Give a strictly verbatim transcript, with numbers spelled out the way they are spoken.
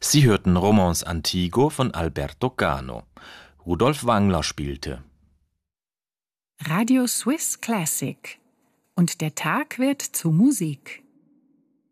Sie hörten Romance Antigo von Alberto Cano. Rudolf Wangler spielte. Radio Swiss Classic. Und der Tag wird zu Musik.